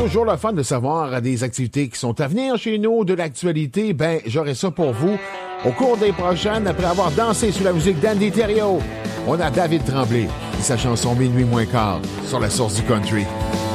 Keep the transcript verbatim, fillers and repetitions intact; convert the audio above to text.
toujours le fun de savoir des activités qui sont à venir chez nous, de l'actualité. Ben, j'aurai ça pour vous au cours des prochaines. Après avoir dansé sous la musique d'Andy Thériault, on a David Tremblay et sa chanson Minuit moins quart sur la source du country.